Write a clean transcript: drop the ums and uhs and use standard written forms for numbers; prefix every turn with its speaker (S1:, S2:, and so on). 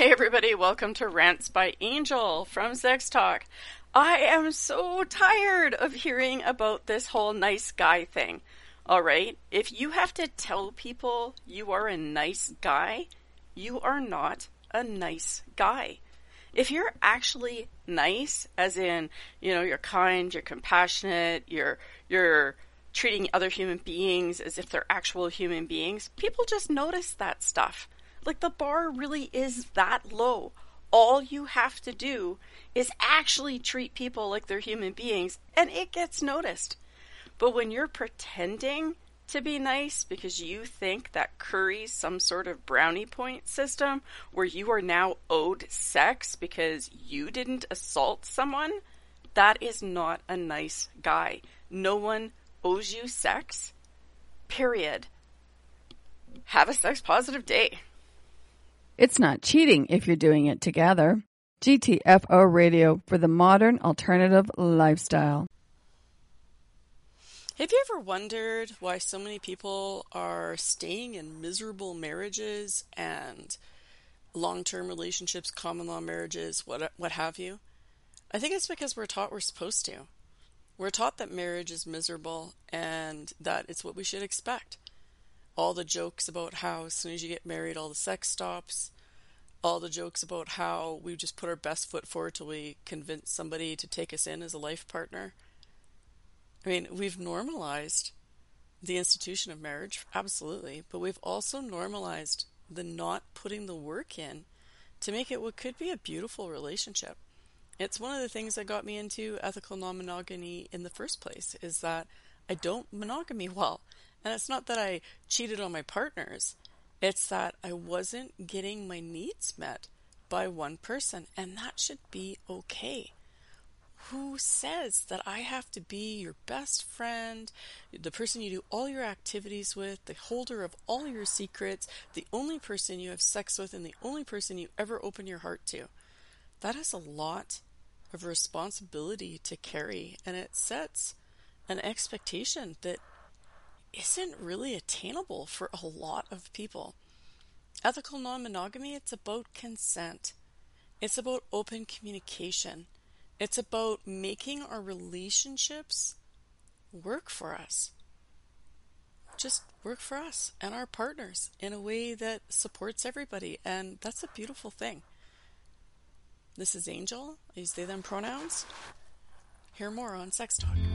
S1: Hey everybody, welcome to Rants by Angel from Sex Talk. I am so tired of hearing about this whole nice guy thing. Alright, if you have to tell people you are a nice guy, you are not a nice guy. If you're actually nice, as in, you're kind, you're compassionate, you're treating other human beings as if they're actual human beings, people just notice that stuff. Like, the bar really is that low. All you have to do is actually treat people like they're human beings, and it gets noticed. But when you're pretending to be nice because you think that curry's some sort of brownie point system where you are now owed sex because you didn't assault someone, that is not a nice guy. No one owes you sex. Period. Have a sex positive day.
S2: It's not cheating if you're doing it together. GTFO Radio for the modern alternative lifestyle.
S1: Have you ever wondered why so many people are staying in miserable marriages and long-term relationships, common law marriages, what have you? I think it's because we're taught we're supposed to. We're taught that marriage is miserable and that it's what we should expect. All the jokes about how as soon as you get married, all the sex stops. All the jokes about how we just put our best foot forward till we convince somebody to take us in as a life partner. I mean, we've normalized the institution of marriage, absolutely, but we've also normalized the not putting the work in to make it what could be a beautiful relationship. It's one of the things that got me into ethical non-monogamy in the first place, is that I don't monogamy well. And it's not that I cheated on my partners. It's that I wasn't getting my needs met by one person. And that should be okay. Who says that I have to be your best friend, the person you do all your activities with, the holder of all your secrets, the only person you have sex with, and the only person you ever open your heart to? That is a lot of responsibility to carry. And it sets an expectation that isn't really attainable for a lot of people. Ethical non-monogamy, it's about consent. It's about open communication. It's about making our relationships work for us. Just work for us and our partners in a way that supports everybody. And that's a beautiful thing. This is Angel. I use they, them pronouns. Hear more on Sex Talk.